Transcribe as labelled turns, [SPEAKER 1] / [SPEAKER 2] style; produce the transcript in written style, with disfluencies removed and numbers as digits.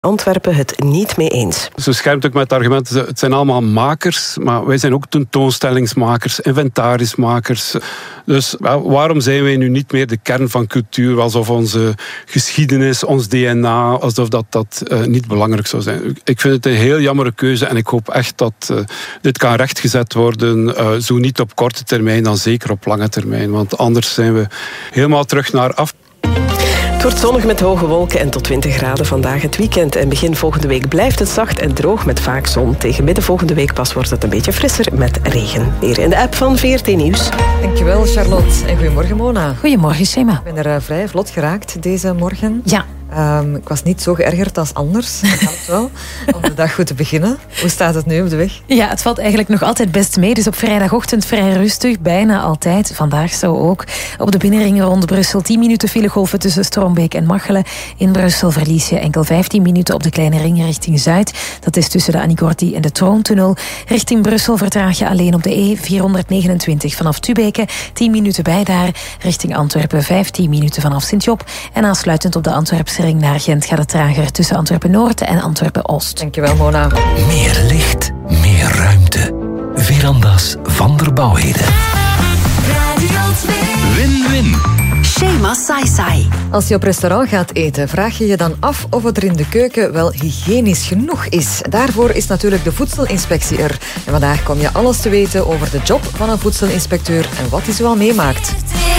[SPEAKER 1] Antwerpen het niet mee eens.
[SPEAKER 2] Ze schermt ook met het argument, het zijn allemaal makers, maar wij zijn ook tentoonstellingsmakers, inventarismakers. Dus waarom zijn wij nu niet meer de kern van cultuur, alsof onze geschiedenis, ons DNA, alsof dat niet belangrijk zou zijn? Ik vind het een heel jammere keuze en ik hoop echt dat dit kan rechtgezet worden, zo niet op korte termijn, dan zeker op lange termijn, want anders zijn we helemaal terug naar af.
[SPEAKER 1] Het wordt zonnig met hoge wolken en tot 20 graden vandaag het weekend. En begin volgende week blijft het zacht en droog met vaak zon. Tegen midden volgende week pas wordt het een beetje frisser met regen. Hier in de app van VRT Nieuws.
[SPEAKER 3] Dankjewel, Charlotte. En goedemorgen, Mona.
[SPEAKER 4] Goedemorgen, Shema.
[SPEAKER 3] Ik ben er vrij vlot geraakt deze morgen.
[SPEAKER 4] Ja.
[SPEAKER 3] Ik was niet zo geërgerd als anders. Dat helpt wel, om de dag goed te beginnen. Hoe staat het nu op de weg?
[SPEAKER 4] Ja, het valt eigenlijk nog altijd best mee. Dus op vrijdagochtend vrij rustig, bijna altijd. Vandaag zo ook. Op de binnenringen rond Brussel 10 minuten filegolven tussen Strombeek en Machelen. In Brussel verlies je enkel 15 minuten op de kleine ring richting Zuid. Dat is tussen de Annicordi en de Troontunnel. Richting Brussel vertraag je alleen op de E429 vanaf Tubeke. 10 minuten bij daar. Richting Antwerpen 15 minuten vanaf Sint-Job. En aansluitend op de Antwerpse ring naar Gent gaat het trager tussen Antwerpen-Noord en Antwerpen-Oost.
[SPEAKER 3] Dankjewel, Mona.
[SPEAKER 5] Meer licht, meer ruimte. Veranda's van der Bouwheden. Win-win.
[SPEAKER 6] Shema Sai.
[SPEAKER 3] Als je op restaurant gaat eten, vraag je je dan af of het er in de keuken wel hygiënisch genoeg is. Daarvoor is natuurlijk de voedselinspectie er. En vandaag kom je alles te weten over de job van een voedselinspecteur en wat hij zoal meemaakt.